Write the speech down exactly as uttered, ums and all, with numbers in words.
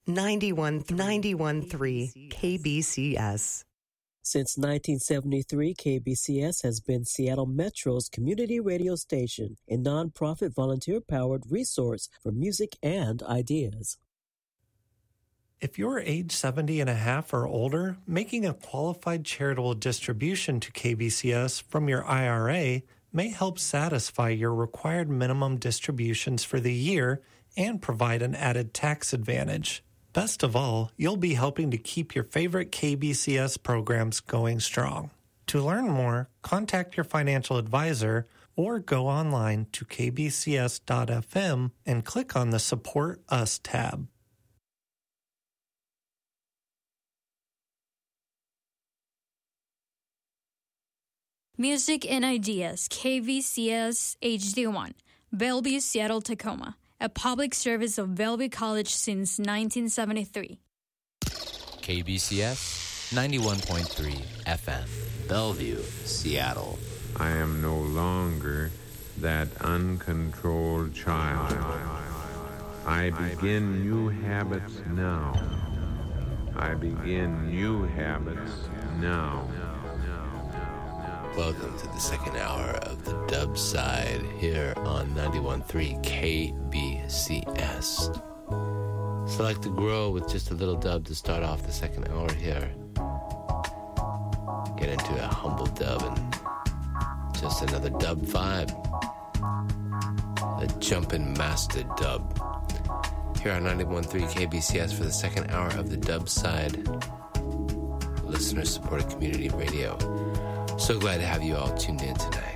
ninety-one point three K B C S. Since nineteen seventy-three, K B C S has been Seattle Metro's community radio station, a nonprofit volunteer-powered resource for music and ideas. If you're age seventy and a half or older, making a qualified charitable distribution to K B C S from your I R A may help satisfy your required minimum distributions for the year and provide an added tax advantage. Best of all, you'll be helping to keep your favorite K B C S programs going strong. To learn more, contact your financial advisor or go online to k b c s dot f m and click on the Support Us tab. Music and Ideas, K B C S H D one, Bellevue, Seattle, Tacoma, a public service of Bellevue College since nineteen seventy-three. K B C S ninety-one point three F M, Bellevue, Seattle. I am no longer that uncontrolled child. I begin new habits now. I begin new habits now. Welcome to the second hour of the dub side here on ninety-one point three K B C S. So I like to grow with just a little dub to start off the second hour here. Get into a humble dub and just another dub vibe. A jumpin' master dub. Here on ninety-one point three K B C S for the second hour of the dub side. Listener-supported community radio. So glad to have you all tuned in tonight.